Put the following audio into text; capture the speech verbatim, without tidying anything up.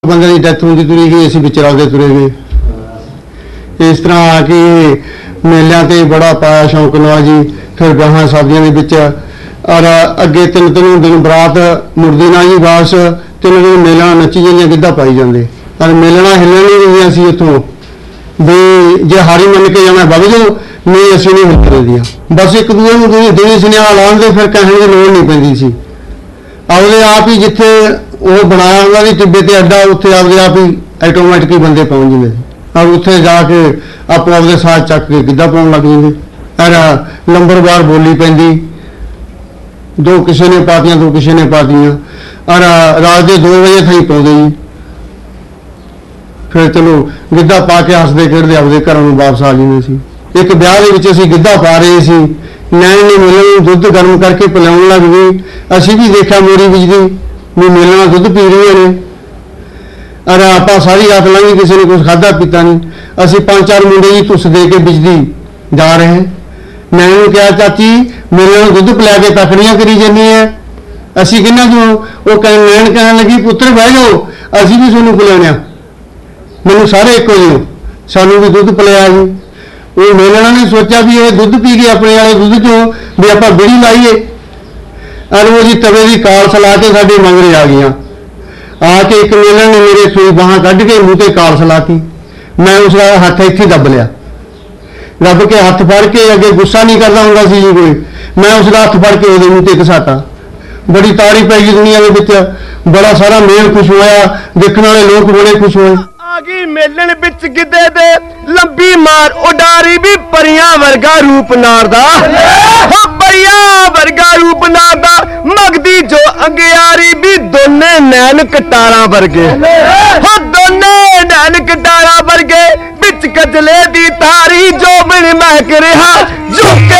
बंदे की डैथ होंगी तुरी गई असी बिच रलते तुरे गए। इस तरह आ कि मेलियां ते बड़ा पाया शौक नाल जी। फिर गाहां शादियां दे विच और अगे तीन तीन दिन बरात मुड़दी ना जी वापस तीन दिन मेला नच्ची जाइए गिद्धा पाई जाते और मेलना हिलण नहीं दिंदियां सी उत्थों भी जे हारी मन के जाना वग जाओ नहीं असीं नहीं हिलण दिंदियां। बस एक दूए नूं दिने सुनेहा लाउंदे फिर कहण दी लोड़ नहीं पैंदी सी। आपदे आप ही जिथे वो बनाया उन्होंने टिब्बे ते अड्डा उत्थे आपदे आप ही आटोमैटिक ही बंदे पहुँच जाते और उत्थे जाके आपो आपदे साथ चक के गिद्धा पाउण लग जाते। और लंबरवार बोली पैंदी दो किसी ने पातियां दो किसी ने पातियां और रात के दो बजे थी पाउंदे जी। फिर चलो गिद्धा पा के हसदे खेडदे आपदे घरों नूं वापस आ जांदे सी। एक ब्याह दे विच असीं गिद्धा पा रहे सी, नैन ने मेले दुध गर्म करके पिलाउण लग गई। असीं भी देखा मोरी बिजदी भी मेलना दुध पी रही ने और आप सारी रात लंघी किसी ने कुछ खाधा पीता नहीं। असीं पांच चार मुंडे जी तुस दे के बिजदी जा रहे हैं। नैन ने कहा चाची मेले दुध पिला के तकड़ियां करी जानी है असीं किन्ना जो वो कह नैन कहन लगी पुत्र बह जाओ असीं भी सोनू पिलाने मैनू सारे एको जी सानू भी दुध पिलाया जी। वो मेलना ने सोचा भी ये दुध पी के अपने वाले दुध चो भी आप बिड़ी लाइए और वो जी तवे की काल सला के साढ़े मंगरे आ गई। आके एक मेलण ने मेरे सूई बाह कढ़ के मूँह से काल सलाती। मैं उसका हथ इत्थे दब लिया, दब के हथ फड़ के अगे गुस्सा नहीं करता होंगे सी जी कोई, मैं उसका हथ फड़ के वो मूँह से घसाता। बड़ी तारी पै गई दुनिया के बड़ा सारा मेल खुश होया, देखने वाले लोग बड़े खुश होए। आगी मेलण बिच गिद्धे दे लंबी मार उडारी भी परियां वर्गा रूप नार दा हो परियां वर्गा रूप नार दा मगदी जो अंगियारी भी दोने नैन कटारा वर्गे हो दोने नैन कटारा वर्गे बिच कजले दी तारी जो बिन महक रहा